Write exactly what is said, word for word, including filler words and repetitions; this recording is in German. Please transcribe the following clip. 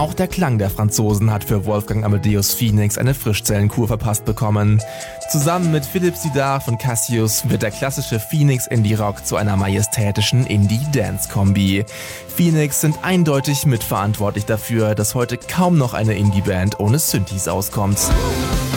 Auch der Klang der Franzosen hat für Wolfgang Amadeus Phoenix eine Frischzellenkur verpasst bekommen. Zusammen mit Philippe Sidard von Cassius wird der klassische Phoenix Indie Rock zu einer majestätischen Indie-Dance-Kombi. Phoenix sind eindeutig mitverantwortlich dafür, dass heute kaum noch eine Indie-Band ohne Synthes auskommt.